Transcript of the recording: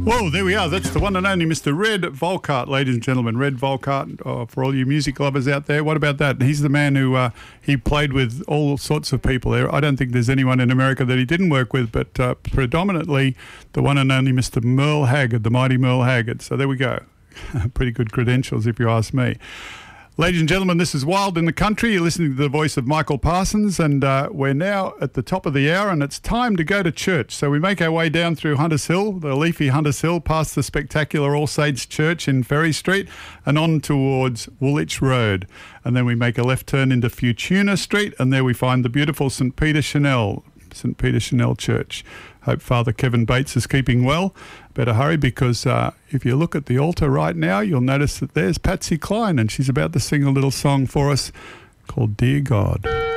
Whoa, there we are. That's the one and only Mr. Red Volkart, ladies and gentlemen. Red Volkart, for all you music lovers out there. What about that? He's the man who he played with all sorts of people there. I don't think there's anyone in America that he didn't work with, but predominantly the one and only Mr. Merle Haggard, the mighty Merle Haggard. So there we go. Pretty good credentials, if you ask me. Ladies and gentlemen, this is Wild in the Country. You're listening to the voice of Michael Parsons, and we're now at the top of the hour, and it's time to go to church. So we make our way down through Hunters Hill, the leafy Hunters Hill, past the spectacular All Saints Church in Ferry Street, and on towards Woolwich Road. And then we make a left turn into Futuna Street, and there we find the beautiful St. Peter Chanel Church. Hope Father Kevin Bates is keeping well. Better hurry, because if you look at the altar right now, you'll notice that there's Patsy Cline, and she's about to sing a little song for us called Dear God.